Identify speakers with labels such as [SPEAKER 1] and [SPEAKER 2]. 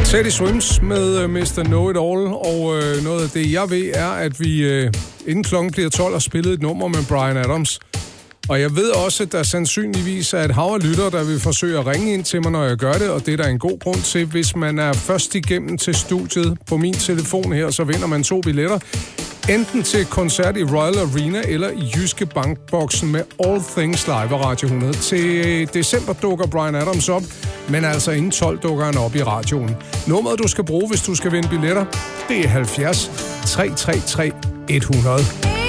[SPEAKER 1] Teddy Swims med Mr. Know It All, og noget af det, jeg ved, er, at vi inden klokken bliver 12 har spillet et nummer med Bryan Adams. Og jeg ved også, at der sandsynligvis er et hav af lyttere, der vil forsøge at ringe ind til mig, når jeg gør det, og det er der en god grund til. Hvis man er først igennem til studiet på min telefon her, så vinder man 2 billetter. Enten til koncert i Royal Arena eller i Jyske Bankboksen med All Things Live af Radio 100. Til december dukker Bryan Adams op, men altså inden 12 dukker han op i radioen. Nummeret, du skal bruge, hvis du skal vinde billetter, det er 70 333 100.